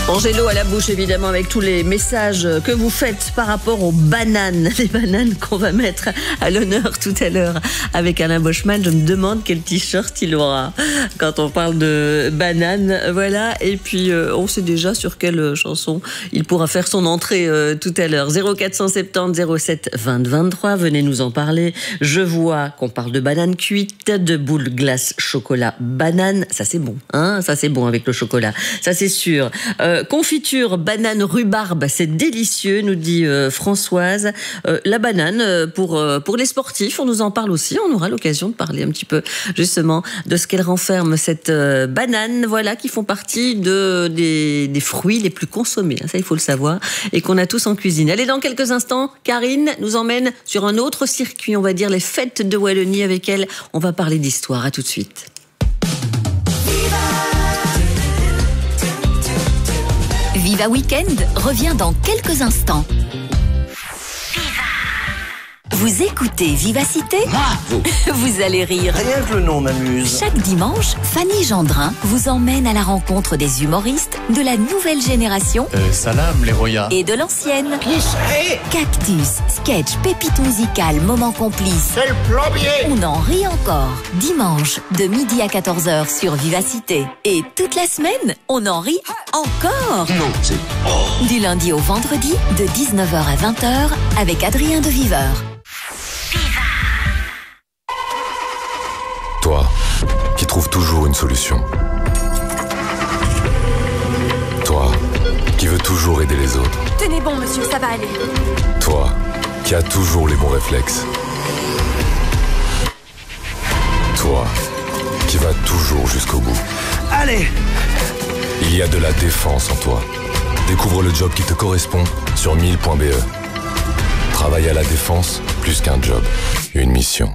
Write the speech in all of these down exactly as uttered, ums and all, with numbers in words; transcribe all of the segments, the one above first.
Bon, j'ai l'eau à la bouche évidemment avec tous les messages que vous faites par rapport aux bananes. Les bananes qu'on va mettre à l'honneur tout à l'heure avec Alain Boschman. Je me demande quel t-shirt il aura quand on parle de bananes. Voilà, et puis euh, on sait déjà sur quelle chanson il pourra faire son entrée euh, tout à l'heure. zéro quatre cent soixante-dix zéro sept vingt vingt-trois, venez nous en parler. Je vois qu'on parle de bananes cuites, de boules glace chocolat banane. Ça c'est bon, hein, ça c'est bon avec le chocolat, ça c'est sûr. Euh, Confiture, banane, rhubarbe, c'est délicieux, nous dit euh, Françoise. Euh, la banane, euh, pour, euh, pour les sportifs, on nous en parle aussi. On aura l'occasion de parler un petit peu, justement, de ce qu'elle renferme, cette euh, banane, voilà, qui font partie de, des, des fruits les plus consommés. Ça, il faut le savoir. Et qu'on a tous en cuisine. Allez, dans quelques instants, Karine nous emmène sur un autre circuit, on va dire les fêtes de Wallonie. Avec elle, on va parler d'histoire. À tout de suite. Viva Weekend revient dans quelques instants. Vous écoutez Vivacité ? Moi, vous. Vous allez rire. Rien que le nom m'amuse. Chaque dimanche, Fanny Gendrin vous emmène à la rencontre des humoristes de la nouvelle génération Euh, salam, les royas. et de l'ancienne. Qui serait Cactus, sketch, pépite musicale, moment complice. C'est le plombier. On en rit encore. Dimanche, de midi à quatorze heures sur Vivacité. Et toute la semaine, on en rit encore. Non, c'est... Oh. Du lundi au vendredi, de dix-neuf heures à vingt heures, avec Adrien de Viveur. Toi, qui trouves toujours une solution. Toi, qui veux toujours aider les autres. Tenez bon, monsieur, ça va aller. Toi, qui as toujours les bons réflexes. Toi, qui vas toujours jusqu'au bout. Allez. Il y a de la défense en toi. Découvre le job qui te correspond sur mille point b e. Travailler à la défense, plus qu'un job, une mission.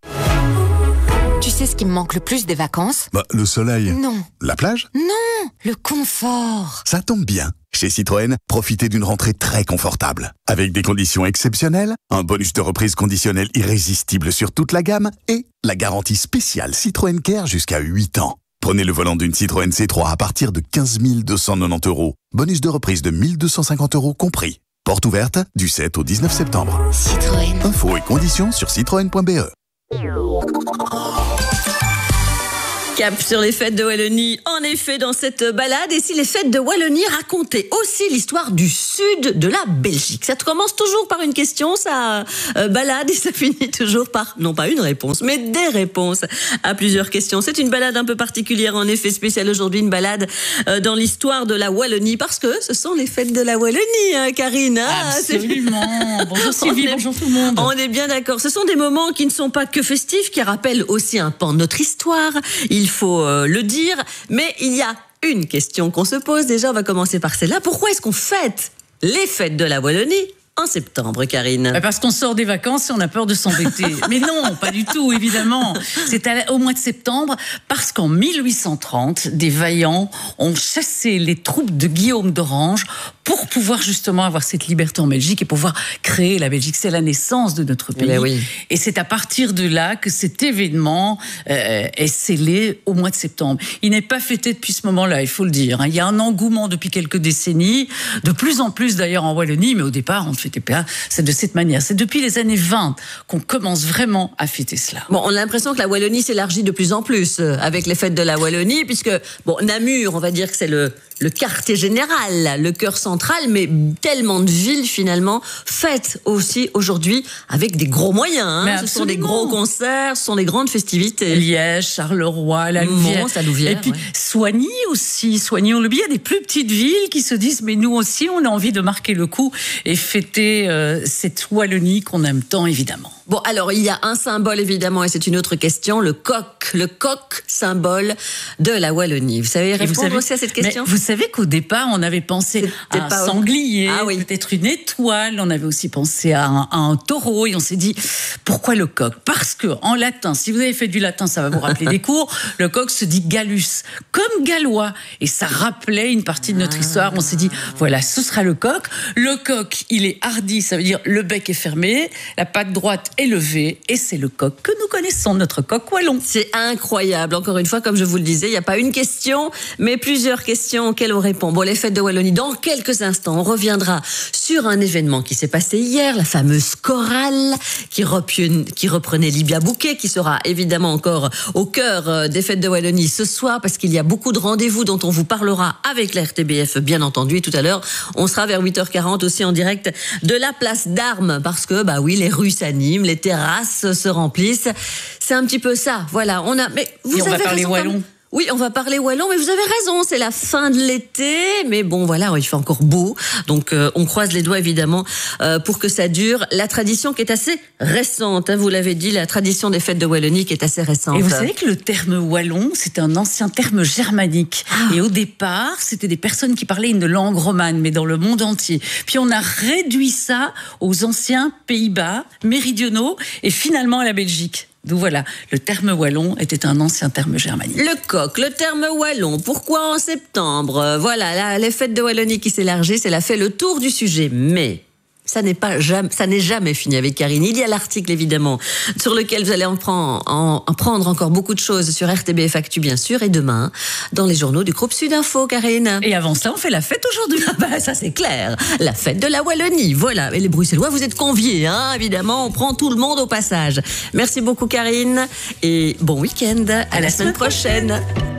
Tu sais ce qui me manque le plus des vacances ? Bah, le soleil. Non. La plage ? Non, le confort. Ça tombe bien. Chez Citroën, profitez d'une rentrée très confortable. Avec des conditions exceptionnelles, un bonus de reprise conditionnel irrésistible sur toute la gamme et la garantie spéciale Citroën Care jusqu'à huit ans. Prenez le volant d'une Citroën C trois à partir de quinze mille deux cent quatre-vingt-dix euros. Bonus de reprise de mille deux cent cinquante euros compris. Porte ouverte du sept au dix-neuf septembre. Citroën. Infos et conditions sur citroën point b e. Cap sur les fêtes de Wallonie, en effet, dans cette balade. Et si les fêtes de Wallonie racontaient aussi l'histoire du sud de la Belgique. Ça commence toujours par une question, ça euh, balade, et ça finit toujours par, non pas une réponse, mais des réponses à plusieurs questions. C'est une balade un peu particulière, en effet, spéciale aujourd'hui, une balade euh, dans l'histoire de la Wallonie, parce que ce sont les fêtes de la Wallonie, hein, Karine. Ah, absolument. Bonjour Sylvie, est, bonjour tout le monde. On est bien d'accord. Ce sont des moments qui ne sont pas que festifs, qui rappellent aussi un pan de notre histoire. Il faut euh, le dire, mais il y a une question qu'on se pose. Déjà, on va commencer par celle-là. Pourquoi est-ce qu'on fête les fêtes de la Wallonie en septembre, Karine? Parce qu'on sort des vacances et on a peur de s'embêter. Mais non, pas du tout, évidemment. C'est à, au mois de septembre, parce qu'en mille huit cent trente, des vaillants ont chassé les troupes de Guillaume d'Orange pour pouvoir justement avoir cette liberté en Belgique et pouvoir créer la Belgique. C'est la naissance de notre pays. Mais oui. Et c'est à partir de là que cet événement euh, est scellé au mois de septembre. Il n'est pas fêté depuis ce moment-là, il faut le dire. Il y a un engouement depuis quelques décennies, de plus en plus d'ailleurs en Wallonie, mais au départ, on ne fêtait pas. C'est de cette manière. C'est depuis les années vingt qu'on commence vraiment à fêter cela. Bon, on a l'impression que la Wallonie s'élargit de plus en plus euh, avec les fêtes de la Wallonie, puisque, bon, Namur, on va dire que c'est le, le quartier général, le cœur central, mais tellement de villes, finalement, fêtent aussi aujourd'hui avec des gros moyens. Hein. Ce sont des gros concerts, ce sont des grandes festivités. Liège, Charleroi, la Louvière. Mons, la Louvière. Et puis, ouais. Soigny aussi. Soigny, on l'oublie, il y a des plus petites villes qui se disent, mais nous aussi, on a envie de marquer le coup et fêter euh, cette Wallonie qu'on aime tant, évidemment. Bon, alors, il y a un symbole, évidemment, et c'est une autre question, le coq. Le coq, symbole de la Wallonie. Vous savez répondre vous savez, aussi à cette question? Vous savez qu'au départ, on avait pensé C'était à un pas... sanglier, ah, oui. peut-être une étoile. On avait aussi pensé à un, à un taureau. Et on s'est dit, pourquoi le coq? Parce que en latin, si vous avez fait du latin, ça va vous rappeler des cours, le coq se dit gallus, comme gallois. Et ça rappelait une partie de notre ah. histoire. On s'est dit, voilà, ce sera le coq. Le coq, il est hardi, ça veut dire le bec est fermé, la patte droite élevé et c'est le coq que nous connaissons, notre coq wallon. C'est incroyable. Encore une fois, comme je vous le disais, il n'y a pas une question, mais plusieurs questions auxquelles on répond. Bon, les fêtes de Wallonie, dans quelques instants, on reviendra sur un événement qui s'est passé hier, la fameuse chorale qui, repien, qui reprenait Libia Bouquet, qui sera évidemment encore au cœur des fêtes de Wallonie ce soir, parce qu'il y a beaucoup de rendez-vous dont on vous parlera avec la R T B F, bien entendu. Et tout à l'heure, on sera vers huit heures quarante aussi en direct de la place d'Armes, parce que, bah oui, les rues s'animent, les terrasses se remplissent. C'est un petit peu ça. Voilà, on a. Mais vous Et on avez va parler raison, wallon. comme... Oui, on va parler wallon, mais vous avez raison, c'est la fin de l'été, mais bon, voilà, il fait encore beau, donc euh, on croise les doigts évidemment euh, pour que ça dure. La tradition qui est assez récente, hein, vous l'avez dit, la tradition des fêtes de Wallonie qui est assez récente. Et vous savez que le terme wallon, c'est un ancien terme germanique. Ah. Et au départ, c'était des personnes qui parlaient une langue romane, mais dans le monde entier. Puis on a réduit ça aux anciens Pays-Bas méridionaux et finalement à la Belgique. Donc voilà, le terme wallon était un ancien terme germanique. Le coq, le terme wallon, pourquoi en septembre? Voilà, là, les fêtes de Wallonie qui s'élargissent, elle a fait le tour du sujet, mais... Ça n'est pas jamais, ça n'est jamais fini avec Karine. Il y a l'article évidemment sur lequel vous allez en prendre, en, en prendre encore beaucoup de choses sur R T B F Actu bien sûr et demain dans les journaux du groupe Sud Info, Karine. Et avant ça, on fait la fête aujourd'hui. Ah bah ça c'est clair, la fête de la Wallonie. Voilà, et les Bruxellois vous êtes conviés, hein, évidemment. On prend tout le monde au passage. Merci beaucoup Karine et bon week-end. À, à la, la semaine, semaine prochaine. prochaine.